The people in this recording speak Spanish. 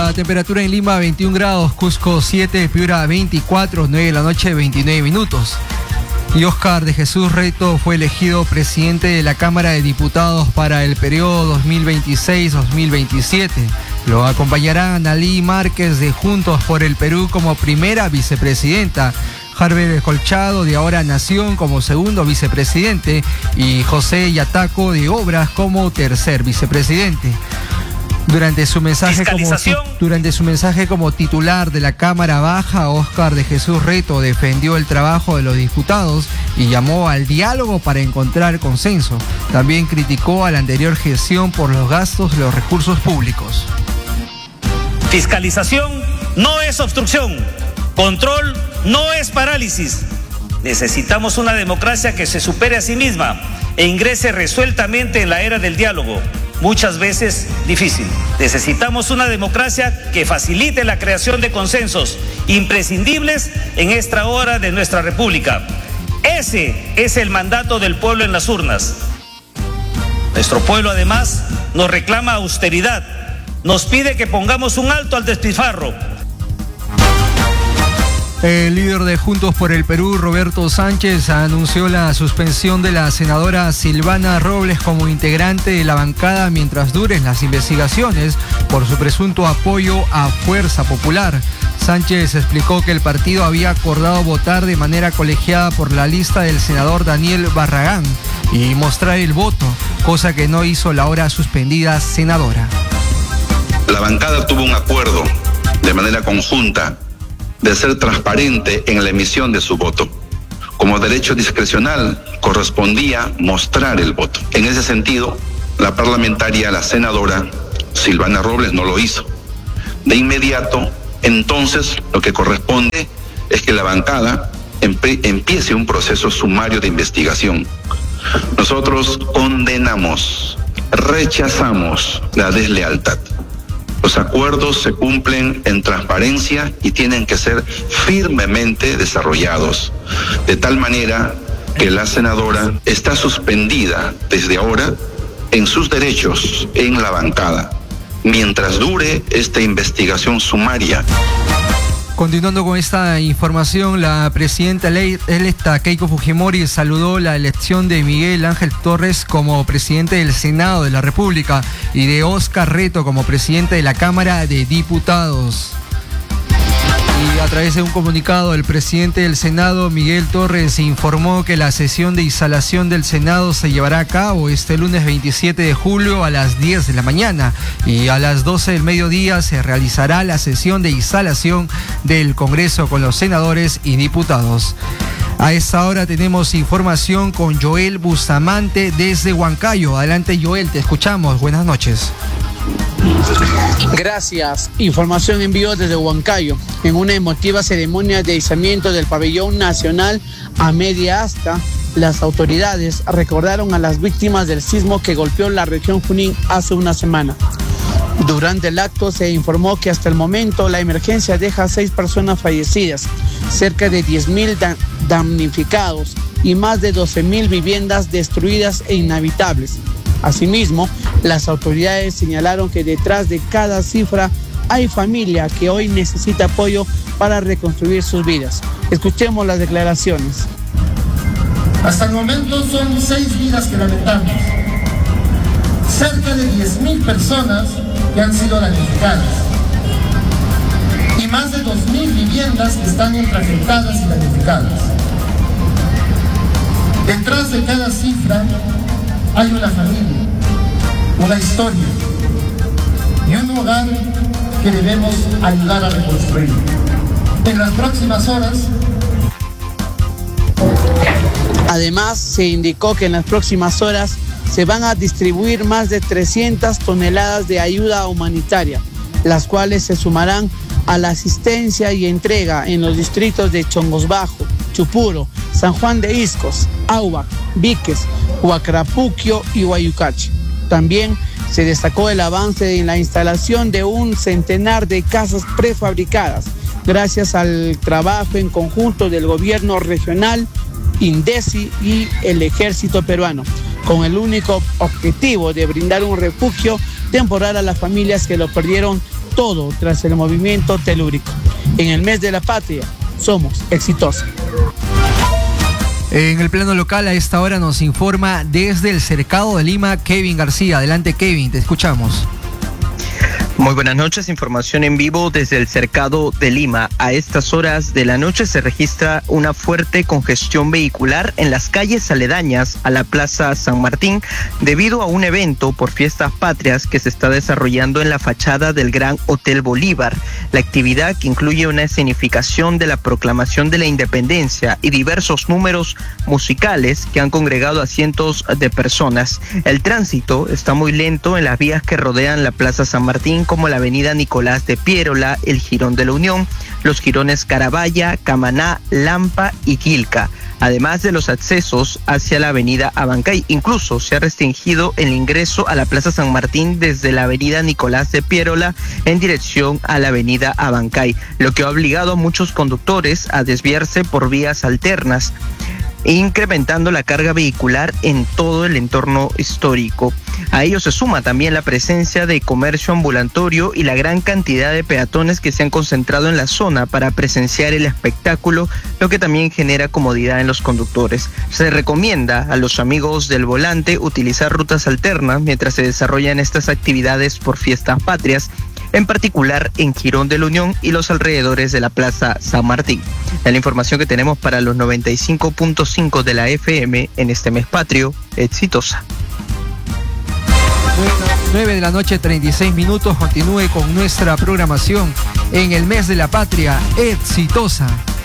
La temperatura en Lima 21 grados, Cusco 7, Piura 24, 9 de la noche 29 minutos. Y Óscar de Jesús Reto fue elegido presidente de la Cámara de Diputados para el periodo 2026-2027. Lo acompañará Analí Márquez de Juntos por el Perú como primera vicepresidenta, Harvey Colchado de Ahora Nación como segundo vicepresidente y José Yataco de Obras como tercer vicepresidente. Durante su mensaje como titular de la Cámara Baja, Óscar de Jesús Reto defendió el trabajo de los diputados y llamó al diálogo para encontrar consenso. También criticó a la anterior gestión por los gastos de los recursos públicos. Fiscalización no es obstrucción, control no es parálisis. Necesitamos una democracia que se supere a sí misma e ingrese resueltamente en la era del diálogo, muchas veces difícil. Necesitamos una democracia que facilite la creación de consensos imprescindibles en esta hora de nuestra República. Ese es el mandato del pueblo en las urnas. Nuestro pueblo además nos reclama austeridad, nos pide que pongamos un alto al despilfarro. El líder de Juntos por el Perú, Roberto Sánchez, anunció la suspensión de la senadora Silvana Robles como integrante de la bancada mientras duren las investigaciones por su presunto apoyo a Fuerza Popular. Sánchez explicó que el partido había acordado votar de manera colegiada por la lista del senador Daniel Barragán y mostrar el voto, cosa que no hizo la ahora suspendida senadora. La bancada tuvo un acuerdo de manera conjunta de ser transparente en la emisión de su voto. Como derecho discrecional, correspondía mostrar el voto. En ese sentido, la parlamentaria, la senadora Silvana Robles, no lo hizo. De inmediato, entonces, lo que corresponde es que la bancada empiece un proceso sumario de investigación. Nosotros condenamos, rechazamos la deslealtad. Los acuerdos se cumplen en transparencia y tienen que ser firmemente desarrollados, de tal manera que la senadora está suspendida desde ahora en sus derechos en la bancada, mientras dure esta investigación sumaria. Continuando con esta información, la presidenta electa Keiko Fujimori saludó la elección de Miguel Ángel Torres como presidente del Senado de la República y de Óscar Reto como presidente de la Cámara de Diputados. Y a través de un comunicado, el presidente del Senado, Miguel Torres, informó que la sesión de instalación del Senado se llevará a cabo este lunes 27 de julio a las 10 de la mañana y a las 12 del mediodía se realizará la sesión de instalación del Congreso con los senadores y diputados. A esta hora tenemos información con Joel Bustamante desde Huancayo. Adelante, Joel, te escuchamos. Buenas noches. Gracias. Información en vivo desde Huancayo. En una emotiva ceremonia de izamiento del pabellón nacional a media asta, las autoridades recordaron a las víctimas del sismo que golpeó la región Junín hace una semana. Durante el acto se informó que hasta el momento la emergencia deja 6 personas fallecidas, cerca de 10.000 damnificados y más de 12.000 viviendas destruidas e inhabitables. Asimismo, las autoridades señalaron que detrás de cada cifra hay familia que hoy necesita apoyo para reconstruir sus vidas. Escuchemos las declaraciones. Hasta el momento son 6 vidas que lamentamos. Cerca de 10.000 personas que han sido damnificadas. Y más de 2.000 viviendas que están entre afectadas y damnificadas. Detrás de cada cifra hay una familia, una historia y un hogar que debemos ayudar a reconstruir. En las próximas horas. Además, se indicó que en las próximas horas se van a distribuir más de 300 toneladas de ayuda humanitaria, las cuales se sumarán a la asistencia y entrega en los distritos de Chongos Bajo, Chupuro, San Juan de Iscos, Aubac, Víquez, Huacrapuquio y Huayucachi. También se destacó el avance en la instalación de un centenar de casas prefabricadas, gracias al trabajo en conjunto del gobierno regional, INDECI y el ejército peruano, con el único objetivo de brindar un refugio temporal a las familias que lo perdieron todo tras el movimiento telúrico. En el mes de la patria somos exitosos. En el plano local a esta hora nos informa desde el Cercado de Lima Kevin García. Adelante Kevin, te escuchamos. Muy buenas noches, información en vivo desde el Cercado de Lima. A estas horas de la noche se registra una fuerte congestión vehicular en las calles aledañas a la Plaza San Martín debido a un evento por fiestas patrias que se está desarrollando en la fachada del Gran Hotel Bolívar. La actividad, que incluye una escenificación de la proclamación de la independencia y diversos números musicales que han congregado a cientos de personas. El tránsito está muy lento en las vías que rodean la Plaza San Martín, como la avenida Nicolás de Piérola, el Jirón de la Unión, los jirones Carabaya, Camaná, Lampa y Quilca, además de los accesos hacia la avenida Abancay. Incluso se ha restringido el ingreso a la Plaza San Martín desde la avenida Nicolás de Piérola en dirección a la avenida Abancay, lo que ha obligado a muchos conductores a desviarse por vías alternas, incrementando la carga vehicular en todo el entorno histórico. A ello se suma también la presencia de comercio ambulatorio y la gran cantidad de peatones que se han concentrado en la zona para presenciar el espectáculo, lo que también genera comodidad en los conductores. Se recomienda a los amigos del volante utilizar rutas alternas mientras se desarrollan estas actividades por fiestas patrias, en particular en Jirón de la Unión y los alrededores de la Plaza San Martín. Es la información que tenemos para los 95.5 de la FM en este mes patrio. Exitosa. 9 de la noche, 36 minutos. Continúe con nuestra programación en el mes de la patria. Exitosa.